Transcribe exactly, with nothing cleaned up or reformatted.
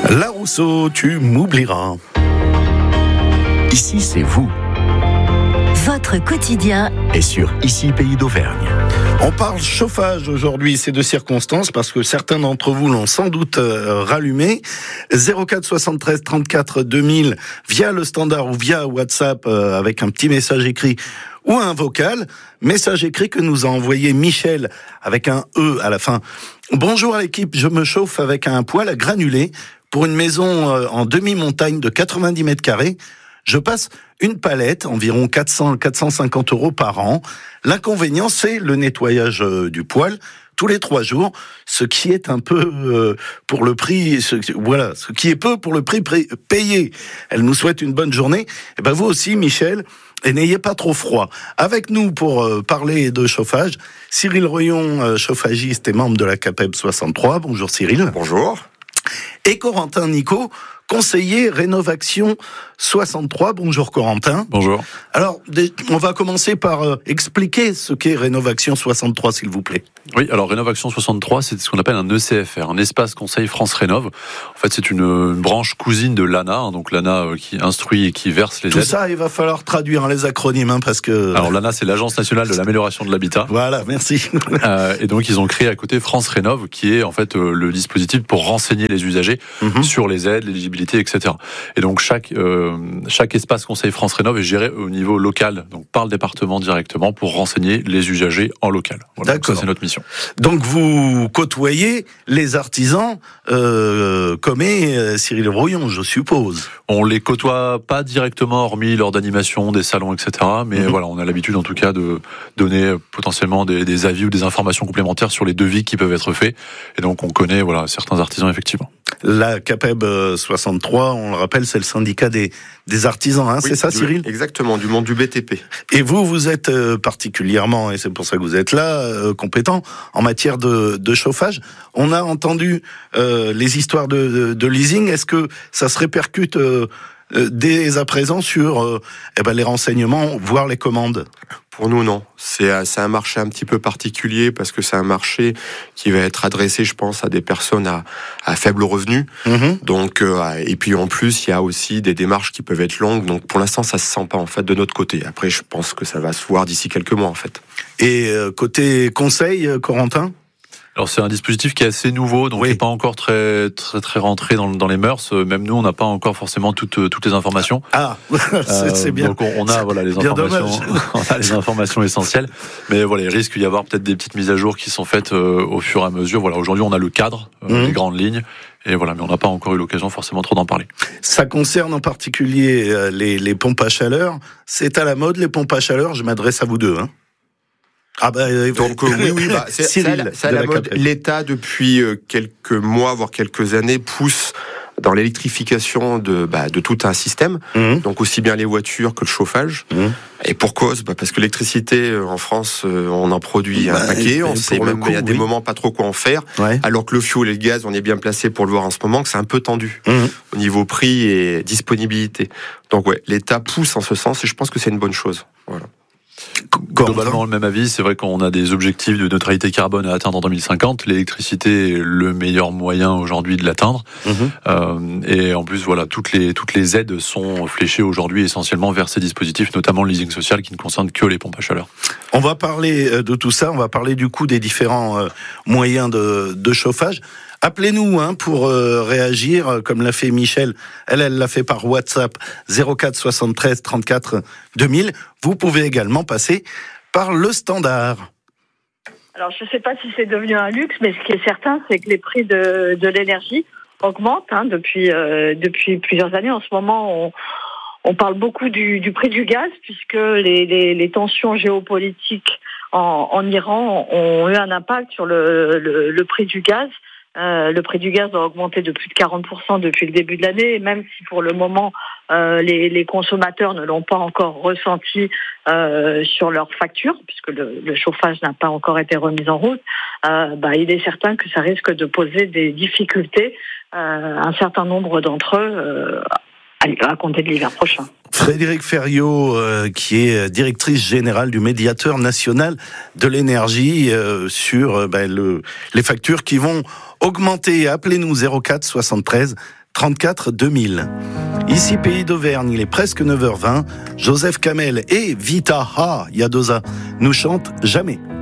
La Rousseau, tu m'oublieras. Ici, c'est vous. Votre quotidien Et sur Ici, Pays d'Auvergne. On parle chauffage aujourd'hui, c'est de circonstance parce que certains d'entre vous l'ont sans doute euh, rallumé. zéro quatre soixante-treize trente-quatre deux mille via le standard ou via WhatsApp euh, avec un petit message écrit ou un vocal. Message écrit que nous a envoyé Michel avec un E à la fin. Bonjour à l'équipe, je me chauffe avec un poêle à granulés pour une maison euh, en demi-montagne de quatre-vingt-dix mètres carrés. Je passe une palette, environ quatre cents à quatre cent cinquante euros par an. L'inconvénient, c'est le nettoyage euh, du poêle tous les trois jours, ce qui est un peu euh, pour le prix, ce, voilà, ce qui est peu pour le prix pré- payé. Elle nous souhaite une bonne journée. Et ben vous aussi, Michel, et n'ayez pas trop froid. Avec nous pour euh, parler de chauffage, Cyril Royon, euh, chauffagiste et membre de la CAPEB soixante-trois. Bonjour Cyril. Bonjour. Et Corentin Nico, conseiller Rénovaction soixante-trois. Bonjour Corentin. Bonjour. Alors, on va commencer par euh, expliquer ce qu'est Rénovaction soixante-trois, s'il vous plaît. Oui, alors Rénovaction soixante-trois, c'est ce qu'on appelle un E C F R, un espace conseil France Rénov. En fait, c'est une, une branche cousine de l'A N A, hein, donc l'A N A euh, qui instruit et qui verse les Tout aides. Tout ça, il va falloir traduire hein, les acronymes, hein, parce que... Alors l'A N A, c'est l'Agence nationale de l'amélioration de l'habitat. Voilà, merci. euh, et donc, ils ont créé à côté France Rénov, qui est en fait euh, le dispositif pour renseigner les usagers mm-hmm. sur les aides, l'éligibilité, et cetera. Et donc, chaque, euh, chaque espace conseil France Rénov est géré au niveau local, donc par le département directement, pour renseigner les usagers en local. Voilà, D'accord. Ça, c'est notre mission. Donc, vous côtoyez les artisans euh, comme est euh, Cyril Royon, je suppose. On les côtoie pas directement, hormis lors d'animation, des salons, et cetera. Mais mm-hmm. voilà, on a l'habitude en tout cas de donner potentiellement des, des avis ou des informations complémentaires sur les devis qui peuvent être faits. Et donc on connaît voilà certains artisans effectivement. La CAPEB soixante-trois, on le rappelle, c'est le syndicat des, des artisans, hein, oui, c'est ça du, Cyril ? Exactement, du monde du B T P. Et vous, vous êtes euh, particulièrement, et c'est pour ça que vous êtes là, euh, compétent en matière de, de chauffage. On a entendu euh, les histoires de, de, de leasing. Est-ce que ça se répercute euh, euh, dès à présent sur euh, eh ben, les renseignements, voire les commandes ? Pour nous, non. C'est, c'est un marché un petit peu particulier parce que c'est un marché qui va être adressé, je pense, à des personnes à, à faible revenu. Mmh. Donc, euh, et puis en plus, il y a aussi des démarches qui peuvent être longues. Donc, pour l'instant, ça se sent pas en fait de notre côté. Après, je pense que ça va se voir d'ici quelques mois en fait. Et euh, côté conseil, Corentin ? Alors c'est un dispositif qui est assez nouveau, donc oui. qui n'est pas encore très très très rentré dans, dans les mœurs. Même nous, on n'a pas encore forcément toutes toutes les informations. Ah, c'est, c'est bien. Donc on, on a voilà les informations, on a les informations essentielles. Mais voilà, il risque d'y avoir peut-être des petites mises à jour qui sont faites euh, au fur et à mesure. Voilà, aujourd'hui, on a le cadre, euh, mmh. les grandes lignes. Et voilà, mais on n'a pas encore eu l'occasion forcément trop d'en parler. Ça concerne en particulier euh, les, les pompes à chaleur. C'est à la mode les pompes à chaleur. Je m'adresse à vous deux, hein. Ah bah, donc euh, oui oui bah, c'est, Cyril, c'est à la, c'est à la, la mode. L'État depuis euh, quelques mois voire quelques années pousse dans l'électrification de bah, de tout un système, mmh. donc aussi bien les voitures que le chauffage. Mmh. Et pour cause, bah, parce que l'électricité euh, en France, euh, on en produit bah, un paquet, et, on et sait même coup, il y a oui. des moments pas trop quoi en faire. Ouais. Alors que le fioul et le gaz, on est bien placé pour le voir en ce moment, que c'est un peu tendu mmh. au niveau prix et disponibilité. Donc ouais, l'État pousse en ce sens et je pense que c'est une bonne chose. Voilà. Globalement, le même avis. C'est vrai qu'on a des objectifs de neutralité carbone à atteindre en deux mille cinquante. L'électricité est le meilleur moyen aujourd'hui de l'atteindre. Mmh. Euh, et en plus, voilà, toutes les toutes les aides sont fléchées aujourd'hui essentiellement vers ces dispositifs, notamment le leasing social qui ne concerne que les pompes à chaleur. On va parler de tout ça. On va parler du coût des différents euh, moyens de, de chauffage. Appelez-nous hein, pour euh, réagir, comme l'a fait Michel. Elle, elle l'a fait par WhatsApp zéro quatre soixante-treize trente-quatre deux mille. Vous pouvez également passer par le standard. Alors, je ne sais pas si c'est devenu un luxe, mais ce qui est certain, c'est que les prix de, de l'énergie augmentent hein, depuis, euh, depuis plusieurs années. En ce moment, on, on parle beaucoup du, du prix du gaz, puisque les, les, les tensions géopolitiques en, en Iran ont eu un impact sur le, le, le prix du gaz. Euh, le prix du gaz a augmenté de plus de quarante pour cent depuis le début de l'année, et même si pour le moment euh, les, les consommateurs ne l'ont pas encore ressenti euh, sur leur facture, puisque le, le chauffage n'a pas encore été remis en route, euh, bah, il est certain que ça risque de poser des difficultés euh, à un certain nombre d'entre eux euh, à compter de l'hiver prochain. Frédéric Ferriot, euh, qui est directrice générale du médiateur national de l'énergie, euh, sur euh, ben, le, les factures qui vont augmenter. Appelez-nous zéro quatre soixante-treize trente-quatre deux mille. Ici, Pays d'Auvergne, il est presque neuf heures vingt. Joseph Kamel et Vita Ha Yadoza nous chantent Jamais.